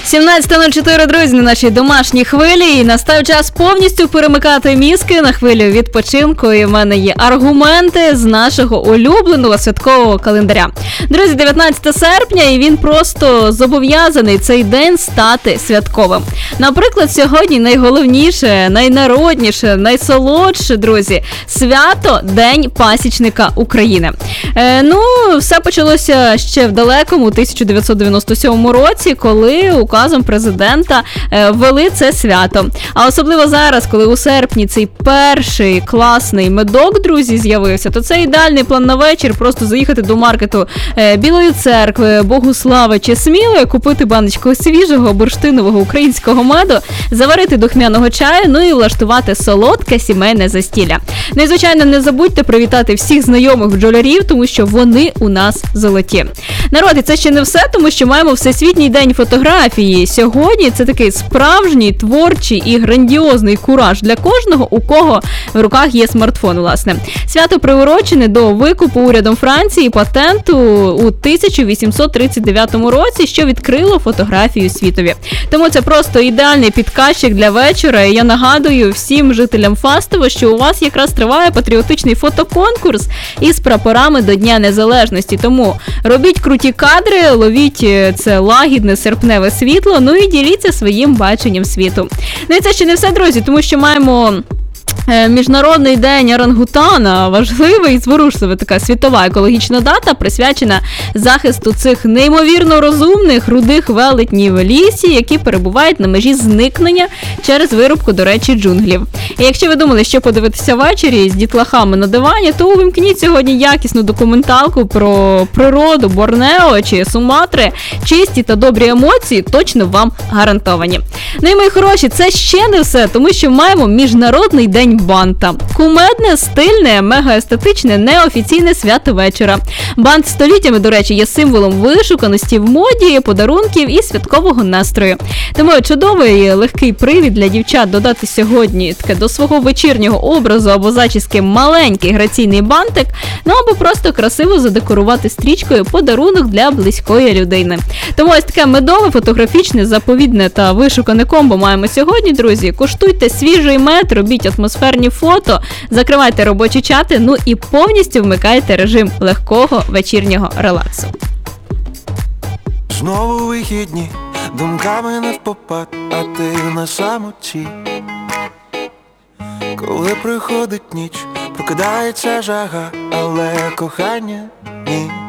17:04, друзі, на нашій домашній хвилі. І настав час повністю перемикати мізки на хвилю відпочинку. І в мене є аргументи з нашого улюбленого святкового календаря. Друзі, 19 серпня, і він просто зобов'язаний цей день стати святковим. Наприклад, сьогодні найголовніше, найнародніше, найсолодше, друзі, свято День пасічника України. Все почалося ще в далекому 1997 році, коли указом президента ввели це свято. А особливо зараз, коли у серпні цей перший класний медок, друзі, з'явився, то це ідеальний план на вечір, просто заїхати до маркету Білої Церкви, Богуслави чи Смілої, купити баночку свіжого бурштинового українського меду, заварити духмяного чаю, і влаштувати солодке сімейне застілля. І, звичайно, не забудьте привітати всіх знайомих бджолярів, тому що вони у нас золоті. Народ, і це ще не все, тому що маємо Всесвітній день фотографії. Сьогодні це такий справжній, творчий і грандіозний кураж для кожного, у кого в руках є смартфон, власне. Свято приурочене до викупу урядом Франції патенту у 1839 році, що відкрило фотографію світові. Тому це просто ідеальний підказчик для вечора. І я нагадую всім жителям Фастова, що у вас якраз триває патріотичний фотоконкурс із прапорами до Дня Незалежності. Тому робіть круті кадри, ловіть це лагідне серпневе світло, і діліться своїм баченням світу. І це ще не все, друзі, тому що маємо Міжнародний день орангутана, важлива і зворушлива така світова екологічна дата, присвячена захисту цих неймовірно розумних рудих велетнів в лісі, які перебувають на межі зникнення через вирубку, до речі, джунглів. І якщо ви думали, що подивитися ввечері з дітлахами на дивані, то увімкніть сьогодні якісну документалку про природу Борнео чи Суматри. Чисті та добрі емоції точно вам гарантовані. І, мої хороші, це ще не все, тому що маємо Міжнародний день банта. Кумедне, стильне, мегаестетичне, неофіційне свято вечора. Бант століттями, до речі, є символом вишуканості в моді, подарунків і святкового настрою. Тому чудовий легкий привід для дівчат додати сьогодні до свого вечірнього образу або зачіски маленький граційний бантик, або просто красиво задекорувати стрічкою подарунок для близької людини. Тому ось таке медове, фотографічне, заповідне та вишукане комбо маємо сьогодні, друзі. Куштуйте свіжий мед, робіть атмосферні фото, закривайте робочі чати, і повністю вмикайте режим легкого вечірнього релаксу. Знову вихідні, думками невпопад, а ти на самоті. Коли приходить ніч, прокидається жага, але кохання ні.